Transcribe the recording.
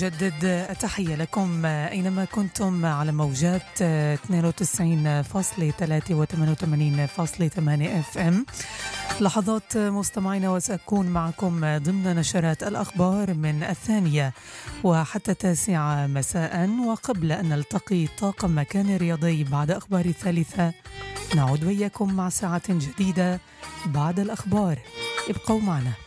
جدد التحية لكم أينما كنتم على موجات 92.3 و 88.8 اف ام. لحظات مستمعين وسأكون معكم ضمن نشرات الأخبار من 2 وحتى 9 مساء. وقبل أن نلتقي طاقم مكان رياضي بعد أخبار 3 نعود وياكم مع ساعة جديدة بعد الأخبار. ابقوا معنا.